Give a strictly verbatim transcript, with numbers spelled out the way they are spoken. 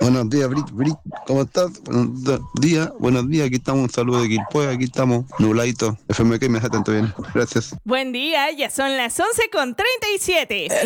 Buenos días, Brick, Brick, ¿cómo estás? Buenos d- días, buenos días, aquí estamos, un saludo de Quilpue, aquí estamos, nubladito, F M K me hace tanto bien, gracias. Buen día, ya son las once con treinta y siete.